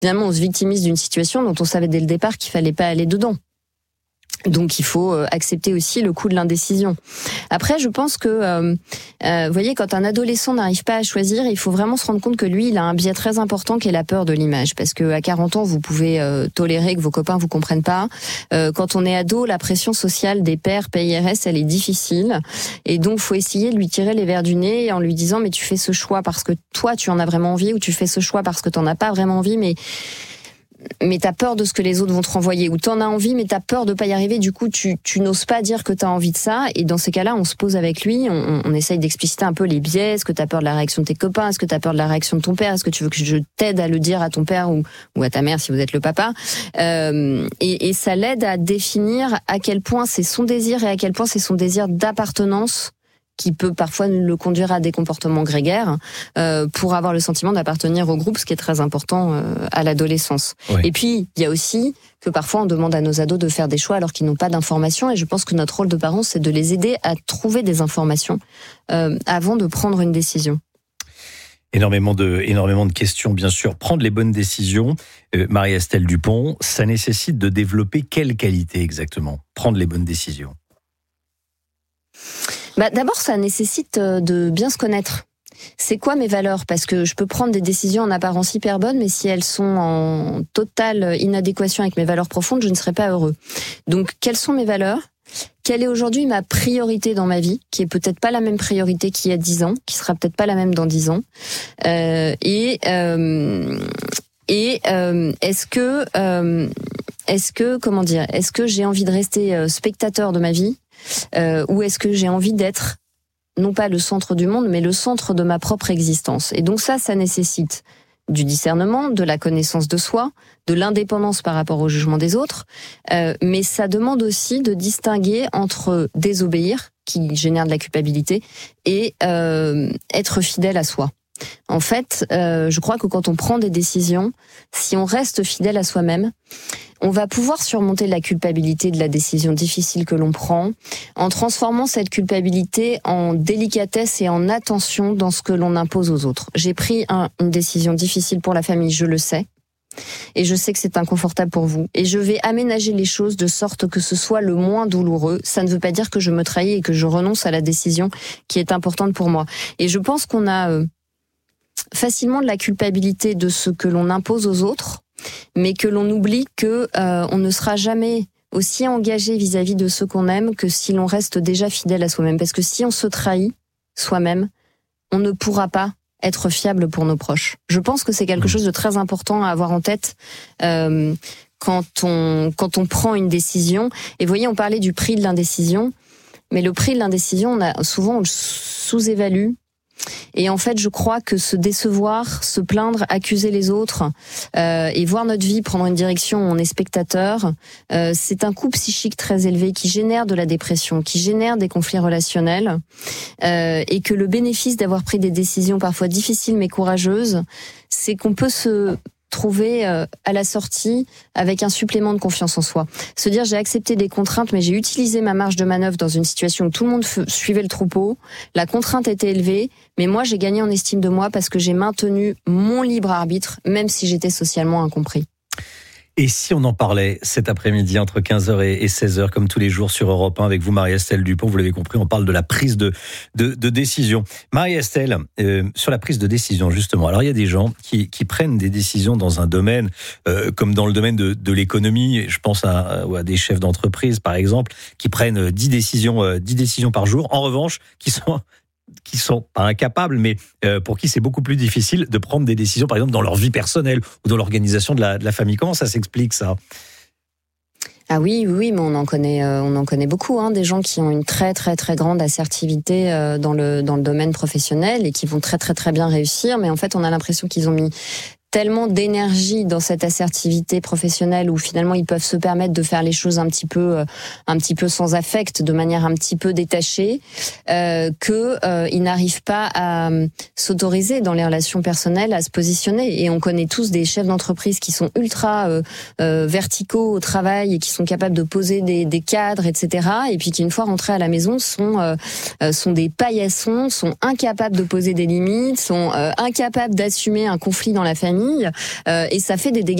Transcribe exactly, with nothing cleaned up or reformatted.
finalement on se victimise d'une situation dont on savait dès le départ qu'il fallait pas aller dedans. Donc il faut accepter aussi le coût de l'indécision. Après, je pense que, euh, euh, vous voyez, quand un adolescent n'arrive pas à choisir, il faut vraiment se rendre compte que lui, il a un biais très important qui est la peur de l'image. Parce que à quarante ans, vous pouvez euh, tolérer que vos copains vous comprennent pas. Euh, quand on est ado, la pression sociale des pairs P I R S, elle est difficile. Et donc, faut essayer de lui tirer les vers du nez en lui disant, mais tu fais ce choix parce que toi, tu en as vraiment envie, ou tu fais ce choix parce que t'en as pas vraiment envie, mais mais t'as peur de ce que les autres vont te renvoyer, ou t'en as envie mais t'as peur de pas y arriver, du coup tu tu n'oses pas dire que t'as envie de ça, et dans ces cas-là on se pose avec lui, on, on essaye d'expliciter un peu les biais. Est-ce que t'as peur de la réaction de tes copains, est-ce que t'as peur de la réaction de ton père, est-ce que tu veux que je t'aide à le dire à ton père ou, ou à ta mère si vous êtes le papa, euh, et, et ça l'aide à définir à quel point c'est son désir et à quel point c'est son désir d'appartenance qui peut parfois le conduire à des comportements grégaires, euh, pour avoir le sentiment d'appartenir au groupe, ce qui est très important euh, à l'adolescence. Oui. Et puis, il y a aussi que parfois on demande à nos ados de faire des choix alors qu'ils n'ont pas d'informations, et je pense que notre rôle de parents, c'est de les aider à trouver des informations euh, avant de prendre une décision. Énormément de, énormément de questions, bien sûr. Prendre les bonnes décisions, euh, Marie-Estelle Dupont, ça nécessite de développer quelle qualité exactement ? Prendre les bonnes décisions. Bah, d'abord, ça nécessite de bien se connaître. C'est quoi mes valeurs ? Parce que je peux prendre des décisions en apparence hyper bonnes, mais si elles sont en totale inadéquation avec mes valeurs profondes, je ne serai pas heureux. Donc, quelles sont mes valeurs ? Quelle est aujourd'hui ma priorité dans ma vie, qui est peut-être pas la même priorité qu'il y a dix ans, qui sera peut-être pas la même dans dix ans. Euh, et euh, et euh, est-ce que euh, est-ce que comment dire, est-ce que j'ai envie de rester spectateur de ma vie, euh, ou est-ce que j'ai envie d'être non pas le centre du monde, mais le centre de ma propre existence. Et donc ça, ça nécessite du discernement, de la connaissance de soi, de l'indépendance par rapport au jugement des autres, euh, mais ça demande aussi de distinguer entre désobéir, qui génère de la culpabilité, et euh, être fidèle à soi. En fait, euh, je crois que quand on prend des décisions, si on reste fidèle à soi-même, on va pouvoir surmonter la culpabilité de la décision difficile que l'on prend, en transformant cette culpabilité en délicatesse et en attention dans ce que l'on impose aux autres. J'ai pris un, une décision difficile pour la famille, je le sais, et je sais que c'est inconfortable pour vous, et je vais aménager les choses de sorte que ce soit le moins douloureux. Ça ne veut pas dire que je me trahis et que je renonce à la décision qui est importante pour moi. Et je pense qu'on a euh, facilement de la culpabilité de ce que l'on impose aux autres, mais que l'on oublie que euh, on ne sera jamais aussi engagé vis-à-vis de ceux qu'on aime que si l'on reste déjà fidèle à soi-même. Parce que si on se trahit soi-même, on ne pourra pas être fiable pour nos proches. Je pense que c'est quelque chose de très important à avoir en tête euh, quand on quand on prend une décision. Et vous voyez, on parlait du prix de l'indécision, mais le prix de l'indécision, on a souvent on le sous-évalue. Et en fait, je crois que se décevoir, se plaindre, accuser les autres euh, et voir notre vie prendre une direction où on est spectateur, euh, c'est un coût psychique très élevé qui génère de la dépression, qui génère des conflits relationnels, euh, et que le bénéfice d'avoir pris des décisions parfois difficiles mais courageuses, c'est qu'on peut se trouver euh, à la sortie avec un supplément de confiance en soi. Se dire, j'ai accepté des contraintes, mais j'ai utilisé ma marge de manœuvre dans une situation où tout le monde f- suivait le troupeau. La contrainte était élevée, mais moi, j'ai gagné en estime de moi parce que j'ai maintenu mon libre arbitre, même si j'étais socialement incompris. Et si on en parlait cet après-midi entre quinze heures et seize heures, comme tous les jours sur Europe un, avec vous, Marie-Estelle Dupont, vous l'avez compris, on parle de la prise de, de, de décision. Marie-Estelle, euh, sur la prise de décision, justement, alors il y a des gens qui, qui prennent des décisions dans un domaine, euh, comme dans le domaine de, de l'économie, je pense à, à des chefs d'entreprise, par exemple, qui prennent dix décisions, euh, dix décisions par jour, en revanche, qui sont... qui sont pas incapables, mais euh, pour qui c'est beaucoup plus difficile de prendre des décisions, par exemple, dans leur vie personnelle ou dans l'organisation de la, de la famille. Comment ça s'explique, ça ? Ah oui, oui, mais on en connaît, euh, on en connaît beaucoup, hein, des gens qui ont une très, très, très grande assertivité euh, dans le dans le domaine professionnel et qui vont très, très, très bien réussir, mais en fait, on a l'impression qu'ils ont mis tellement d'énergie dans cette assertivité professionnelle où finalement ils peuvent se permettre de faire les choses un petit peu, euh, un petit peu sans affect, de manière un petit peu détachée, euh, que euh, ils n'arrivent pas à euh, s'autoriser dans les relations personnelles à se positionner. Et on connaît tous des chefs d'entreprise qui sont ultra euh, euh, verticaux au travail et qui sont capables de poser des, des cadres, et cetera. Et puis qui une fois rentrés à la maison sont euh, sont des paillassons, sont incapables de poser des limites, sont euh, incapables d'assumer un conflit dans la famille. famille, euh, et ça fait des dégâts